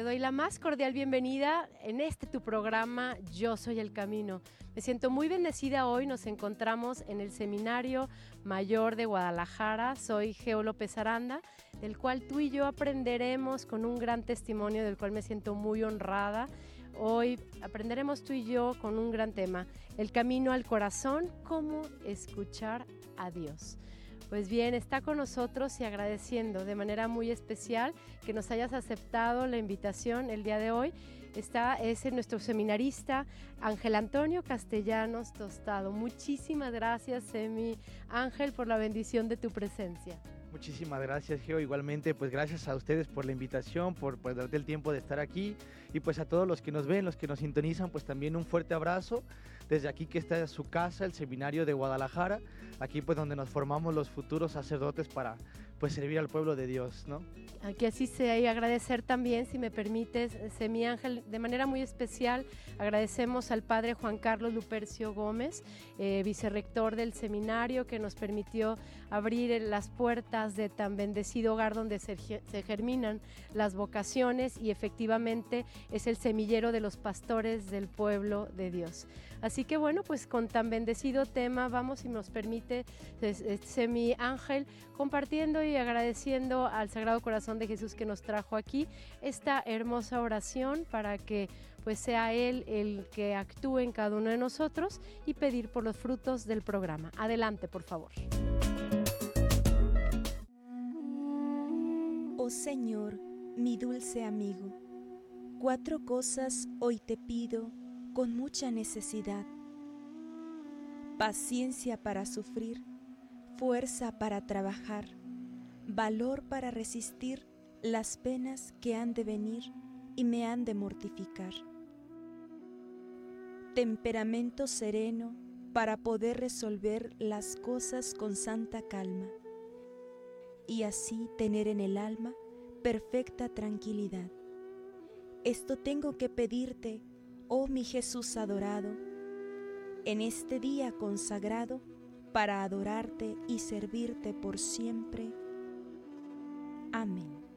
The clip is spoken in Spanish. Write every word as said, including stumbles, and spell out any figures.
doy la más cordial bienvenida en este tu programa Yo Soy el Camino. Me siento muy bendecida hoy, nos encontramos en el Seminario Mayor de Guadalajara. Soy Geo López Aranda, del cual tú y yo aprenderemos con un gran testimonio del cual me siento muy honrada. Hoy aprenderemos tú y yo con un gran tema, el camino al corazón, cómo escuchar a Dios. Pues bien, está con nosotros y agradeciendo de manera muy especial que nos hayas aceptado la invitación el día de hoy. Está, es nuestro seminarista Ángel Antonio Castellanos Tostado. Muchísimas gracias, Semi Ángel, por la bendición de tu presencia. Muchísimas gracias, Geo. Igualmente, pues gracias a ustedes por la invitación, por, por darte el tiempo de estar aquí, y pues a todos los que nos ven, los que nos sintonizan, pues también un fuerte abrazo desde aquí, que está su casa, el Seminario de Guadalajara, aquí pues donde nos formamos los futuros sacerdotes para pues servir al pueblo de Dios, ¿no? Aquí así sea, y agradecer también, si me permites, Semi Ángel, de manera muy especial, agradecemos al padre Juan Carlos Lupercio Gómez, eh, vicerrector del seminario, que nos permitió abrir las puertas de tan bendecido hogar donde se, se germinan las vocaciones, y efectivamente es el semillero de los pastores del pueblo de Dios. Así que bueno, pues con tan bendecido tema vamos, si nos permite, Semi Ángel, compartiendo y agradeciendo al Sagrado Corazón de Jesús que nos trajo aquí esta hermosa oración para que pues sea Él el que actúe en cada uno de nosotros, y pedir por los frutos del programa. Adelante, por favor. Oh Señor, mi dulce amigo, cuatro cosas hoy te pido con mucha necesidad: paciencia para sufrir, fuerza para trabajar, valor para resistir las penas que han de venir y me han de mortificar, temperamento sereno para poder resolver las cosas con santa calma, y así tener en el alma perfecta tranquilidad. Esto tengo que pedirte, oh mi Jesús adorado, en este día consagrado para adorarte y servirte por siempre. Amén.